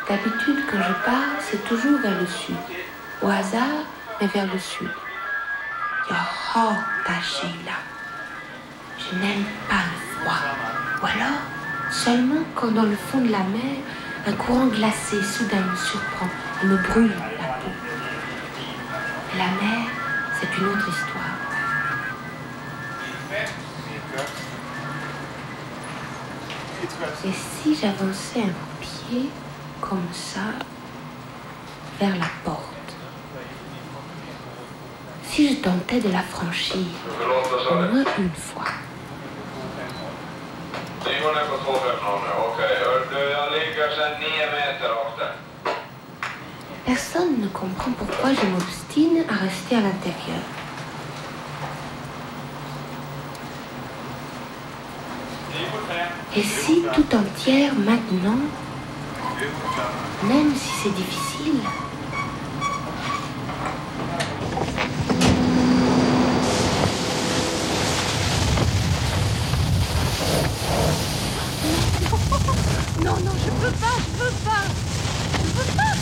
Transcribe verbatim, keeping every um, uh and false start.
D'habitude, quand je pars, c'est toujours vers le sud. Au hasard, mais vers le sud. Jag hatar kyla. Je n'aime pas le froid. Ou alors, seulement quand dans le fond de la mer, un courant glacé soudain me surprend et me brûle la peau. Mais la mer, c'est une autre histoire. Et si j'avançais un pied comme ça vers la porte? Si je tentais de la franchir, au moins une fois. Personne ne comprend pourquoi je m'obstine à rester à l'intérieur. Et si tout entière maintenant, même si c'est difficile, Non, non, je peux pas, je peux pas, je peux pas.